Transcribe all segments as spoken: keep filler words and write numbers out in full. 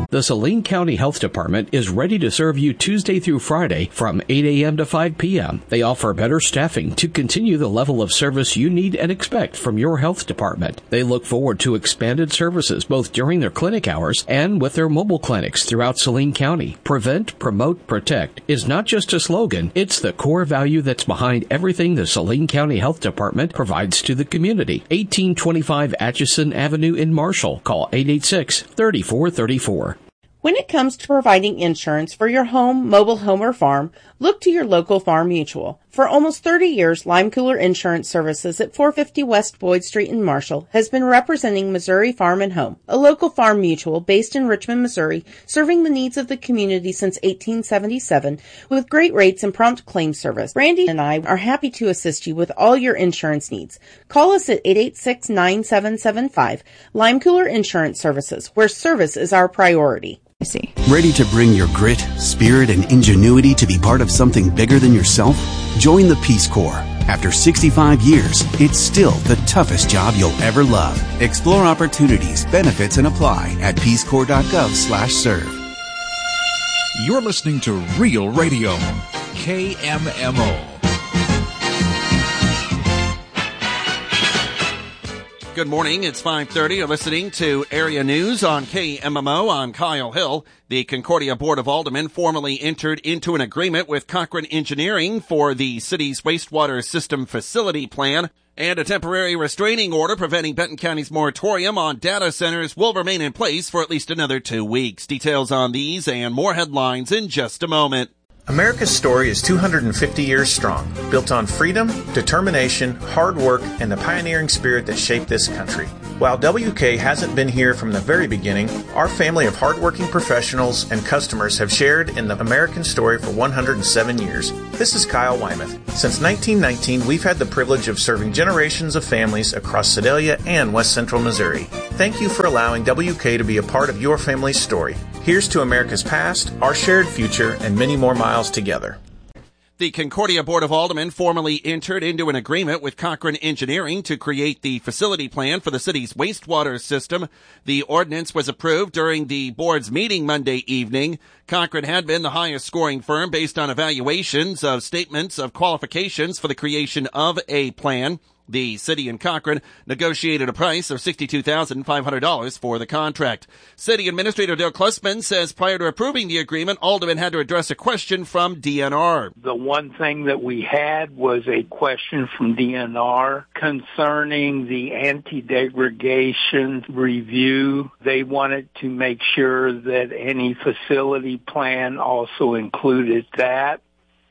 The Saline County Health Department is ready to serve you Tuesday through Friday from eight a.m. to five p.m. They offer better staffing to continue the level of service you need and expect from your health department. They look forward to expanded services both during their clinic hours and with their mobile clinics throughout Saline County. Prevent, promote, protect is not just a slogan, it's the core value that's behind everything the Saline County Health Department provides to the community. eighteen twenty-five Atchison Avenue in Marshall. Call eight eight six, three four three four. When it comes to providing insurance for your home, mobile home, or farm, look to your local Farm Mutual. For almost thirty years, Lime Cooler Insurance Services at four fifty West Boyd Street in Marshall has been representing Missouri Farm and Home, a local farm mutual based in Richmond, Missouri, serving the needs of the community since eighteen seventy-seven with great rates and prompt claim service. Brandy and I are happy to assist you with all your insurance needs. Call us at eight eight six, nine seven seven five. Lime Cooler Insurance Services, where service is our priority. I see. Ready to bring your grit, spirit, and ingenuity to be part of something bigger than yourself? Join the Peace Corps. After sixty-five years, it's still the toughest job you'll ever love. Explore opportunities, benefits, and apply at peace corps dot gov slash serve. You're listening to Real Radio, K M M O. Good morning. It's five thirty. You're listening to Area News on K M M O. I'm Kyle Hill. The Concordia Board of Aldermen formally entered into an agreement with Cochrane Engineering for the city's wastewater system facility plan, and a temporary restraining order preventing Benton County's moratorium on data centers will remain in place for at least another two weeks. Details on these and more headlines in just a moment. America's story is two hundred fifty years strong, built on freedom, determination, hard work, and the pioneering spirit that shaped this country. While W K hasn't been here from the very beginning, our family of hardworking professionals and customers have shared in the American story for one hundred seven years. This is Kyle Wymuth. Since nineteen nineteen, we've had the privilege of serving generations of families across Sedalia and West Central Missouri. Thank you for allowing W K to be a part of your family's story. Here's to America's past, our shared future, and many more miles together. The Concordia Board of Aldermen formally entered into an agreement with Cochrane Engineering to create the facility plan for the city's wastewater system. The ordinance was approved during the board's meeting Monday evening. Cochrane had been the highest scoring firm based on evaluations of statements of qualifications for the creation of a plan. The city and Cochrane negotiated a price of sixty-two thousand five hundred dollars for the contract. City Administrator Dale Klussman says prior to approving the agreement, Alderman had to address a question from D N R. The one thing that we had was a question from D N R concerning the anti-degradation review. They wanted to make sure that any facility plan also included that,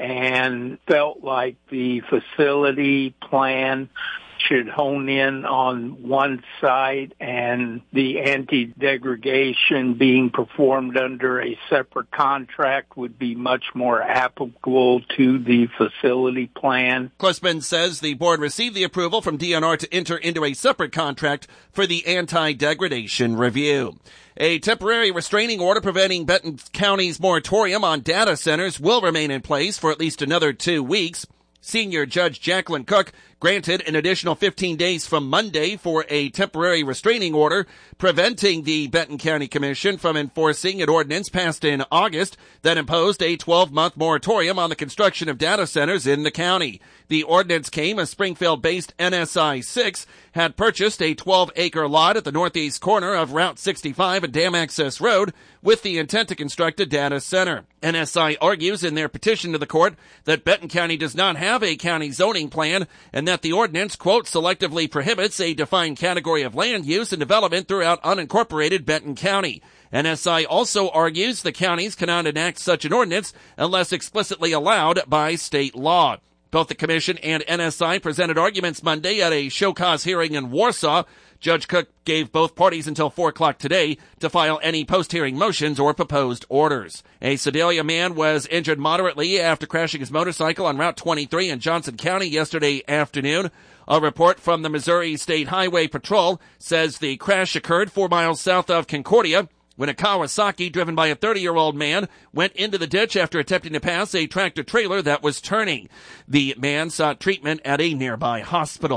and felt like the facility plan should hone in on one site and the anti-degradation being performed under a separate contract would be much more applicable to the facility plan. Klussman says the board received the approval from D N R to enter into a separate contract for the anti-degradation review. A temporary restraining order preventing Benton County's moratorium on data centers will remain in place for at least another two weeks. Senior Judge Jacqueline Cook granted an additional fifteen days from Monday for a temporary restraining order preventing the Benton County Commission from enforcing an ordinance passed in August that imposed a twelve-month moratorium on the construction of data centers in the county. The ordinance came as Springfield-based N S I six had purchased a twelve-acre lot at the northeast corner of Route sixty-five and Dam Access Road with the intent to construct a data center. N S I argues in their petition to the court that Benton County does not have a county zoning plan and that the ordinance, quote, selectively prohibits a defined category of land use and development throughout unincorporated Benton County. N S I also argues the counties cannot enact such an ordinance unless explicitly allowed by state law. Both the Commission and N S I presented arguments Monday at a show cause hearing in Warsaw. Judge Cook gave both parties until four o'clock today to file any post-hearing motions or proposed orders. A Sedalia man was injured moderately after crashing his motorcycle on Route twenty-three in Johnson County yesterday afternoon. A report from the Missouri State Highway Patrol says the crash occurred four miles south of Concordia when a Kawasaki driven by a thirty-year-old man went into the ditch after attempting to pass a tractor-trailer that was turning. The man sought treatment at a nearby hospital.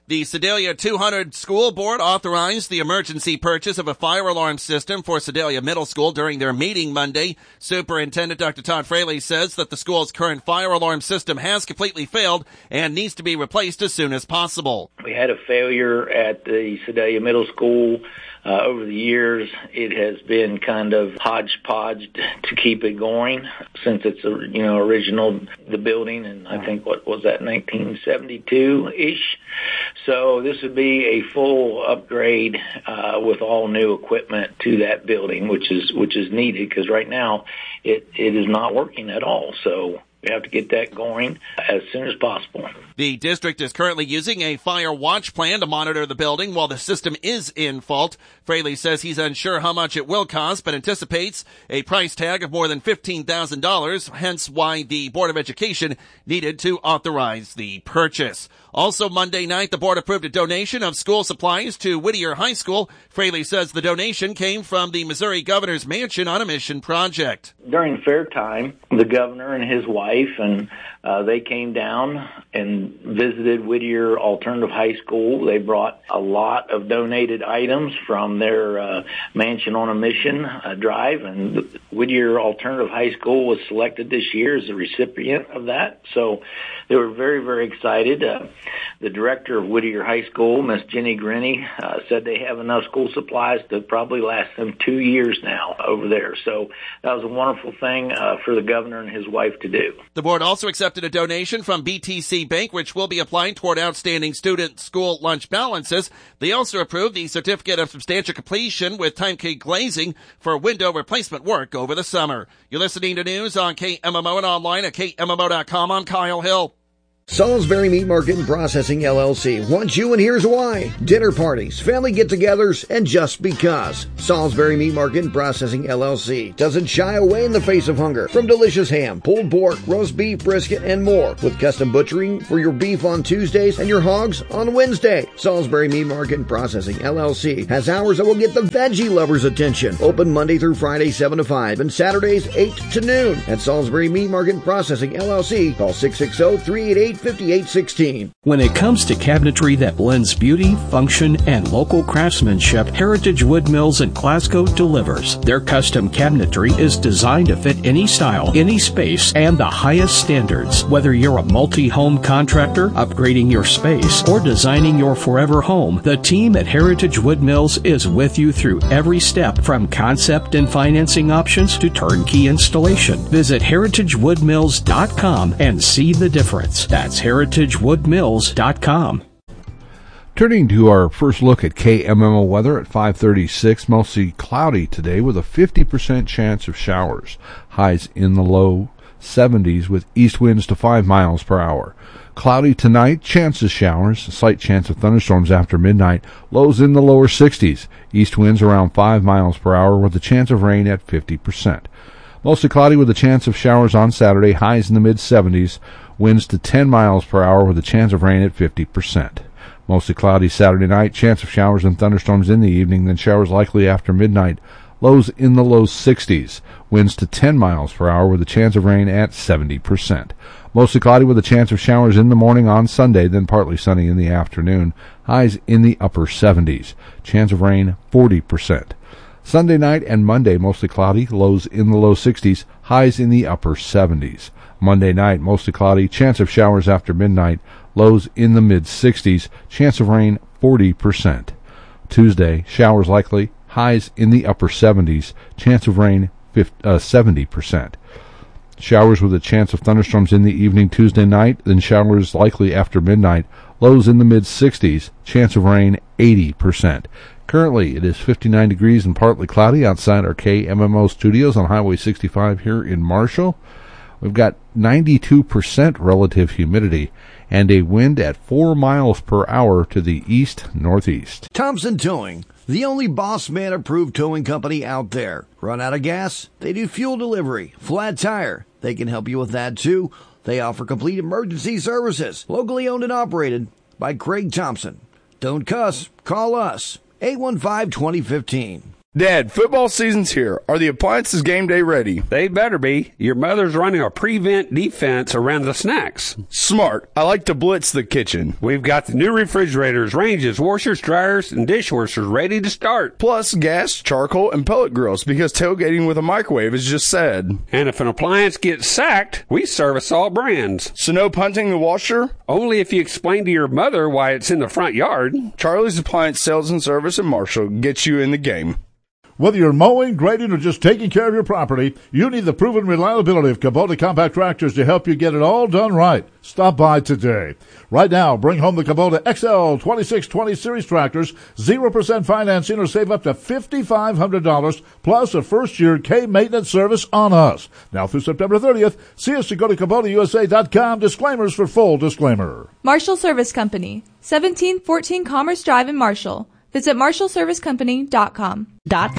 The Sedalia two hundred School Board authorized the emergency purchase of a fire alarm system for Sedalia Middle School during their meeting Monday. Superintendent Doctor Todd Fraley says that the school's current fire alarm system has completely failed and needs to be replaced as soon as possible. We had a failure at the Sedalia Middle School. Uh, over the years, it has been kind of hodgepodge to keep it going since it's, you know, original, the building, and I think, what was that, nineteen seventy-two-ish? So this would be a full upgrade uh, with all new equipment to that building, which is which is needed because right now it, it is not working at all. So we have to get that going as soon as possible. The district is currently using a fire watch plan to monitor the building while the system is in fault. Fraley says he's unsure how much it will cost, but anticipates a price tag of more than fifteen thousand dollars, hence why the Board of Education needed to authorize the purchase. Also Monday night, the board approved a donation of school supplies to Whittier High School. Fraley says the donation came from the Missouri Governor's Mansion on a Mission project. During fair time, the governor and his wife, and uh, they came down and visited Whittier Alternative High School. They brought a lot of donated items from their uh, Mansion on a Mission uh, drive, and the Whittier Alternative High School was selected this year as the recipient of that. So they were very, very excited. Uh, the director of Whittier High School, Miss Jenny Grenny, uh, said they have enough school supplies to probably last them two years now over there. So that was a wonderful thing uh, for the governor and his wife to do. The board also accepted a donation from B T C Bank, which will be applied toward outstanding student school lunch balances. They also approved the certificate of substantial completion with time key glazing for window replacement work over the summer. You're listening to news on K M M O and online at K M M O dot com. I'm Kyle Hill. Salisbury Meat Market and Processing, L L C wants you, and here's why. Dinner parties, family get-togethers, and just because. Salisbury Meat Market and Processing, L L C doesn't shy away in the face of hunger. From delicious ham, pulled pork, roast beef, brisket, and more. With custom butchering for your beef on Tuesdays and your hogs on Wednesday. Salisbury Meat Market and Processing, L L C has hours that will get the veggie lovers' attention. Open Monday through Friday, seven to five, and Saturdays, eight to noon. At Salisbury Meat Market and Processing, L L C, call six six zero, three eight eight, five eight one six. When it comes to cabinetry that blends beauty, function, and local craftsmanship, Heritage Wood Mills in Glasgow delivers. Their custom cabinetry is designed to fit any style, any space, and the highest standards. Whether you're a multi-home contractor, upgrading your space, or designing your forever home, the team at Heritage Wood Mills is with you through every step, from concept and financing options to turnkey installation. Visit heritage wood mills dot com and see the difference. That's heritage wood mills dot com. Turning to our first look at K M M O weather at five thirty-six, mostly cloudy today with a fifty percent chance of showers. Highs in the low seventies with east winds to five miles per hour. Cloudy tonight, chance of showers, a slight chance of thunderstorms after midnight. Lows in the lower sixties. East winds around five miles per hour with a chance of rain at fifty percent. Mostly cloudy with a chance of showers on Saturday. Highs in the mid seventies. Winds to ten miles per hour with a chance of rain at fifty percent. Mostly cloudy Saturday night. Chance of showers and thunderstorms in the evening, then showers likely after midnight. Lows in the low sixties. Winds to ten miles per hour with a chance of rain at seventy percent. Mostly cloudy with a chance of showers in the morning on Sunday, then partly sunny in the afternoon. Highs in the upper seventies. Chance of rain forty percent. Sunday night and Monday mostly cloudy. Lows in the low sixties. Highs in the upper seventies. Monday night, mostly cloudy, chance of showers after midnight, lows in the mid-sixties, chance of rain forty percent. Tuesday, showers likely, highs in the upper seventies, chance of rain seventy percent. Showers with a chance of thunderstorms in the evening Tuesday night, then showers likely after midnight, lows in the mid-sixties, chance of rain eighty percent. Currently, it is fifty-nine degrees and partly cloudy outside our K M M O studios on Highway sixty-five here in Marshall. We've got ninety-two percent relative humidity and a wind at four miles per hour to the east-northeast. Thompson Towing, the only Boss Man approved towing company out there. Run out of gas? They do fuel delivery. Flat tire? They can help you with that too. They offer complete emergency services. Locally owned and operated by Craig Thompson. Don't cuss. Call us. eight one five, two oh one five. Dad, football season's here. Are the appliances game day ready? They better be. Your mother's running a prevent defense around the snacks. Smart. I like to blitz the kitchen. We've got the new refrigerators, ranges, washers, dryers, and dishwashers ready to start. Plus gas, charcoal, and pellet grills because tailgating with a microwave is just sad. And if an appliance gets sacked, we service all brands. So no punting the washer? Only if you explain to your mother why it's in the front yard. Charlie's Appliance Sales and Service in Marshall gets you in the game. Whether you're mowing, grading, or just taking care of your property, you need the proven reliability of Kubota compact tractors to help you get it all done right. Stop by today. Right now, bring home the Kubota X L twenty-six twenty Series tractors, zero percent financing, or save up to five thousand five hundred dollars, plus a first-year K-maintenance service on us. Now through September thirtieth, see us to go to Kubota U S A dot com. Disclaimers for full disclaimer. Marshall Service Company, seventeen fourteen Commerce Drive in Marshall. Visit marshall service company dot com.